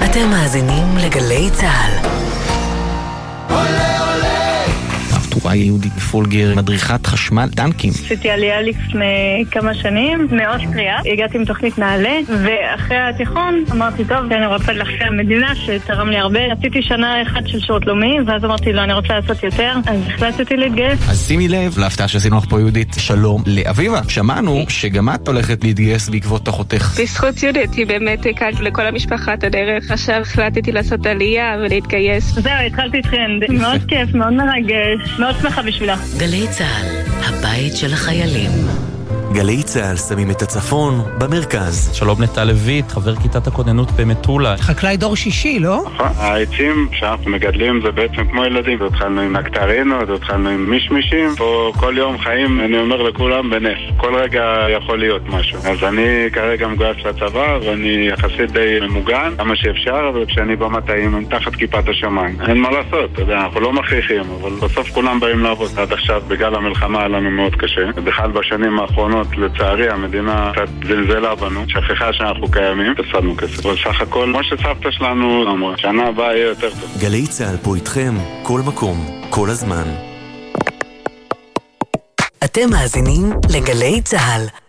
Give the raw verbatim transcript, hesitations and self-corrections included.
אתם מאזינים לגלי צהל. טוראי יהודית פולגר, מדריכת חשמל טנקים. עשיתי עלייה לפני כמה שנים מאוסטריה, הגעתי עם תוכנית נעלה, ואחרי התיכון אמרתי, טוב, אני רוצה להחזיר המדינה שתרם לי הרבה. עשיתי שנה אחת של שירות לאומי, ואז אמרתי, לא, אני רוצה לעשות יותר, אז החלטתי להתגייס. אז שימי לב להפתעה שעשינו לך פה יהודית. שלום לאביבה, שמענו שגם את הולכת להתגייס בעקבות אחותך. בזכות יהודית היא באמת הקלת לכל המשפחה את הדרך. עכשיו החלטתי לעשות עלייה ולהתגייס. זהו, התחלתי טרנד. מאוד כיף, מאוד מרגש. מאוד שמחה בשבילה. גלי צהל, הבית של החיילים. גלי צהל שמים את הצפון במרכז. שלום נטע לויט, חבר כיתת הכוננות במטולה. חקלאי דור שישי, לא? העצים שאנחנו מגדלים זה בעצם כמו ילדים. התחלנו עם נקטרינות, התחלנו עם מישמישים. פה כל יום חיים, אני אומר לכולם, בנס. כל רגע יכול להיות משהו. אז אני כרגע מגויס לצבא, ואני יחסית די ממוגן, כמה שאפשר, וכשאני במטעים, תחת כיפת השמיים. אין מה לעשות, אתה יודע, אנחנו לא מכריחים, אבל בסוף כולם באים לעבוד. עד עכשיו, בגלל המלחמה, היה לנו מאוד קשה. ובכלל בשנים האחרונות, לצערי, המדינה קצת זלזלה בנו, שכחה שאנחנו קיימים, הפסדנו כסף. אבל סך הכל, כמו שסבתא שלנו אמרה, שנה הבאה יהיה יותר טוב. גלי צהל פה איתכם, כל מקום, כל הזמן. אתם מאזינים לגלי צהל.